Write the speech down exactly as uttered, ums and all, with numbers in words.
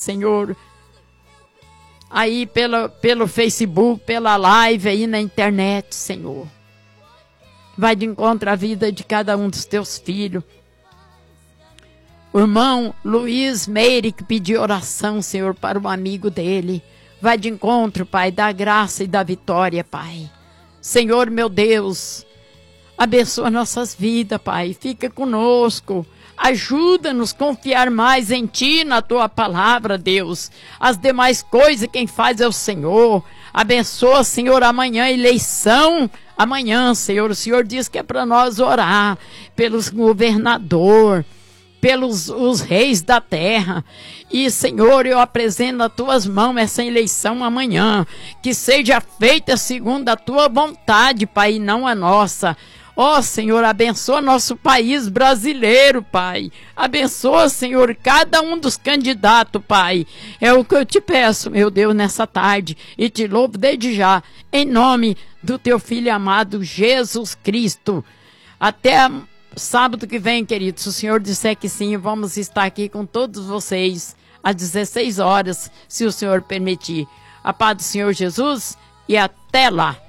Senhor, aí pelo, pelo Facebook, pela live aí na internet, Senhor. Vai de encontro à vida de cada um dos teus filhos. O irmão Luiz Meire, que pediu oração, Senhor, para um amigo dele. Vai de encontro, Pai, da graça e da vitória, Pai. Senhor, meu Deus, abençoa nossas vidas, Pai. Fica conosco. Ajuda-nos a confiar mais em Ti, na Tua palavra, Deus. As demais coisas quem faz é o Senhor. Abençoa, Senhor, amanhã a eleição. Amanhã, Senhor, o Senhor diz que é para nós orar pelos governadores, pelos os reis da terra. E, Senhor, eu apresento nas tuas mãos essa eleição amanhã, que seja feita segundo a tua vontade, Pai, e não a nossa. Ó, Senhor, abençoa nosso país brasileiro, Pai. Abençoa, Senhor, cada um dos candidatos, Pai. É o que eu te peço, meu Deus, nessa tarde, e te louvo desde já, em nome do teu Filho amado, Jesus Cristo. Até sábado que vem, queridos, se o Senhor disser que sim, vamos estar aqui com todos vocês às dezesseis horas, se o Senhor permitir. A paz do Senhor Jesus e até lá.